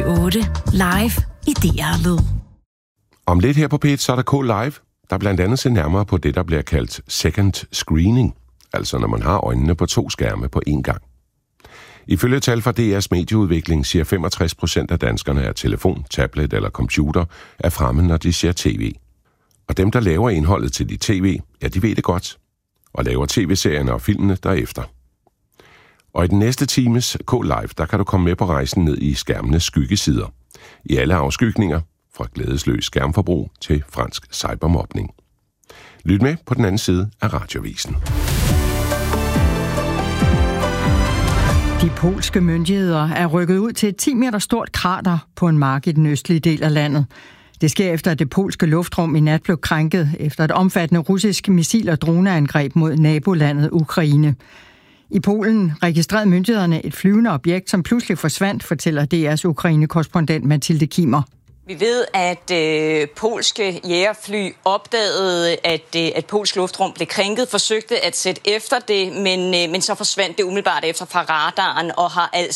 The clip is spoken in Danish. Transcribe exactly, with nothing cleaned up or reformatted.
otte. Live i D R-lyd. Om lidt her på P et, så er der K Live, der blandt andet ser nærmere på det, der bliver kaldt second screening. Altså når man har øjnene på to skærme på én gang. Ifølge tal fra D R's medieudvikling siger femogtres procent af danskerne, at telefon, tablet eller computer er fremme, når de ser tv. Og dem, der laver indholdet til de tv, ja, de ved det godt. Og laver tv-serierne og filmene derefter. Og i den næste times K Live, der kan du komme med på rejsen ned i skærmenes skyggesider. I alle afskygninger, fra glædesløs skærmforbrug til fransk cybermobning. Lyt med på den anden side af radiovisen. De polske myndigheder er rykket ud til et ti meter stort krater på en mark i den østlige del af landet. Det sker efter, at det polske luftrum i nat blev krænket efter et omfattende russisk missil- og droneangreb mod nabolandet Ukraine. I Polen registrerede myndighederne et flyvende objekt, som pludselig forsvandt, fortæller D R's Ukraine-korrespondent Mathilde Kimmer. Vi ved, at øh, polske jægerfly opdagede, at, øh, at polsk luftrum blev krænket, forsøgte at sætte efter det, men, øh, men så forsvandt det umiddelbart efter fra radaren og har altså